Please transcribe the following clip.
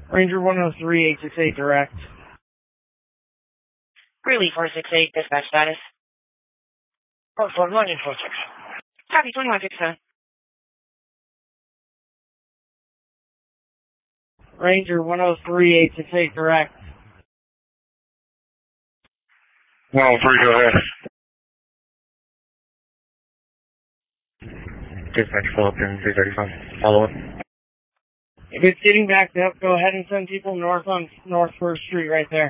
Ranger 103, 868 direct. Greeley 468, dispatch status. 441 and 46. Copy 2157. Ranger 103, 868 direct. 103, go ahead. Dispatch Fulton 335. Follow up. If it's getting backed up, go ahead and send people north on North 1st Street right there.